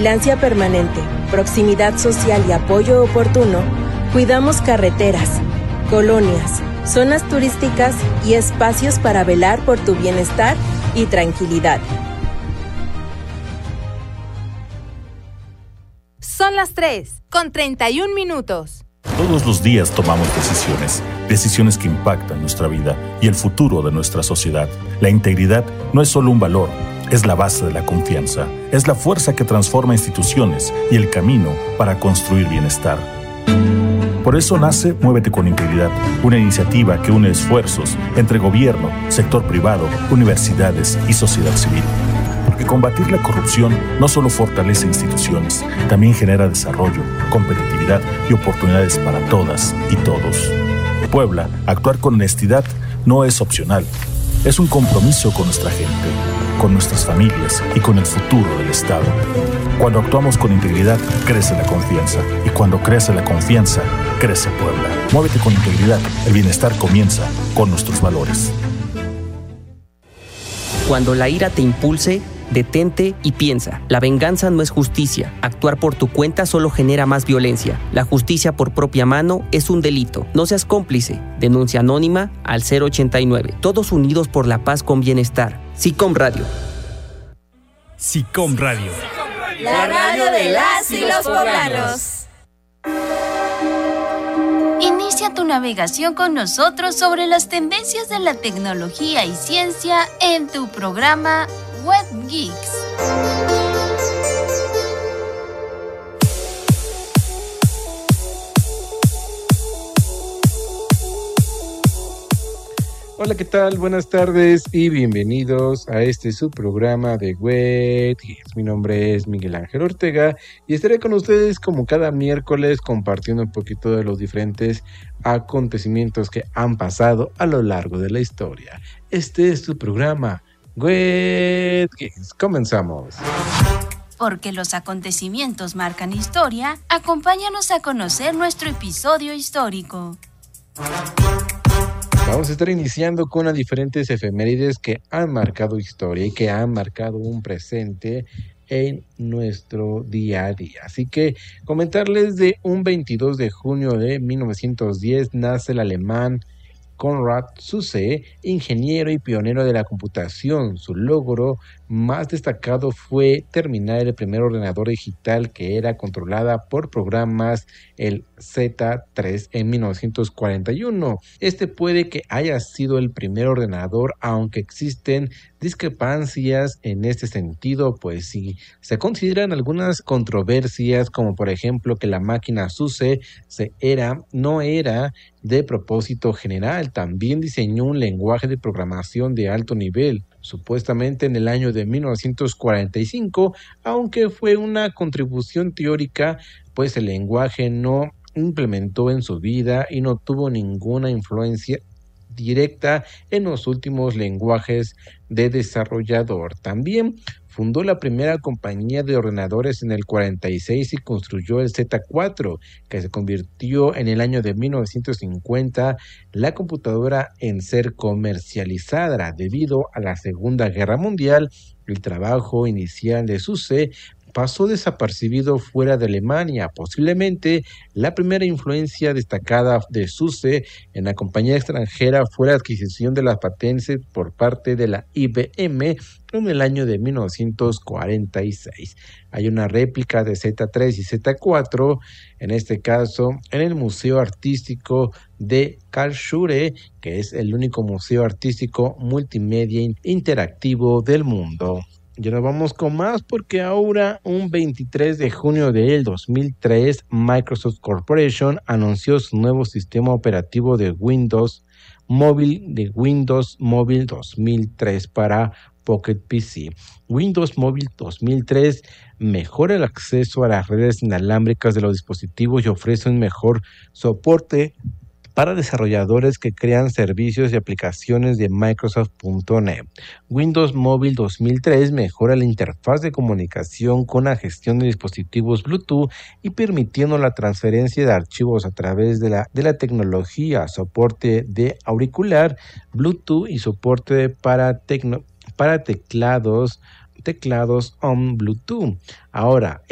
vigilancia permanente, proximidad social y apoyo oportuno, cuidamos carreteras, colonias, zonas turísticas y espacios para velar por tu bienestar y tranquilidad. Son las 3:31. Todos los días tomamos decisiones que impactan nuestra vida y el futuro de nuestra sociedad. La integridad no es solo un valor, es la base de la confianza, es la fuerza que transforma instituciones y el camino para construir bienestar. Por eso nace Muévete con Integridad, una iniciativa que une esfuerzos entre gobierno, sector privado, universidades y sociedad civil. Porque combatir la corrupción no solo fortalece instituciones, también genera desarrollo, competitividad y oportunidades para todas y todos. Puebla, actuar con honestidad no es opcional, es un compromiso con nuestra gente, con nuestras familias y con el futuro del Estado. Cuando actuamos con integridad, crece la confianza. Y cuando crece la confianza, crece Puebla. Muévete con integridad. El bienestar comienza con nuestros valores. Cuando la ira te impulse, detente y piensa. La venganza no es justicia. Actuar por tu cuenta solo genera más violencia. La justicia por propia mano es un delito. No seas cómplice. Denuncia anónima al 089. Todos unidos por la paz con bienestar. SICOM Radio. SICOM Radio. La radio de las y los poblanos. Inicia tu navegación con nosotros sobre las tendencias de la tecnología y ciencia en tu programa Web Geeks. Hola, ¿qué tal? Buenas tardes y bienvenidos a su programa de Web Geeks. Mi nombre es Miguel Ángel Ortega y estaré con ustedes como cada miércoles compartiendo un poquito de los diferentes acontecimientos que han pasado a lo largo de la historia. Este es tu programa Web Geeks. Comenzamos. Porque los acontecimientos marcan historia, acompáñanos a conocer nuestro episodio histórico. Vamos a estar iniciando con las diferentes efemérides que han marcado historia y que han marcado un presente en nuestro día a día. Así que comentarles de un 22 de junio de 1910 nace el alemán Konrad Zuse, ingeniero y pionero de la computación. Su logro más destacado fue terminar el primer ordenador digital que era controlada por programas, el Z3, en 1941. Este puede que haya sido el primer ordenador, aunque existen discrepancias en este sentido, pues sí, se consideran algunas controversias, como por ejemplo que la máquina Zuse no era de propósito general. También diseñó un lenguaje de programación de alto nivel, supuestamente en el año de 1945, aunque fue una contribución teórica, pues el lenguaje no implementó en su vida y no tuvo ninguna influencia directa en los últimos lenguajes de desarrollador. También fundó la primera compañía de ordenadores en el 46 y construyó el Z4, que se convirtió en el año de 1950 la computadora en ser comercializada. Debido a la Segunda Guerra Mundial, el trabajo inicial de Zuse pasó desapercibido fuera de Alemania. Posiblemente la primera influencia destacada de Zuse en la compañía extranjera fue la adquisición de las patentes por parte de la IBM en el año de 1946. Hay una réplica de Z3 y Z4, en este caso en el Museo Artístico de Karlsruhe, que es el único museo artístico multimedia interactivo del mundo. Ya nos vamos con más porque ahora, un 23 de junio del 2003, Microsoft Corporation anunció su nuevo sistema operativo de Windows Mobile 2003 para Pocket PC. Windows Mobile 2003 mejora el acceso a las redes inalámbricas de los dispositivos y ofrece un mejor soporte para desarrolladores que crean servicios y aplicaciones de Microsoft.net. Windows Mobile 2003 mejora la interfaz de comunicación con la gestión de dispositivos Bluetooth y permitiendo la transferencia de archivos a través de la tecnología, soporte de auricular, Bluetooth y soporte para teclados on Bluetooth. Ahora,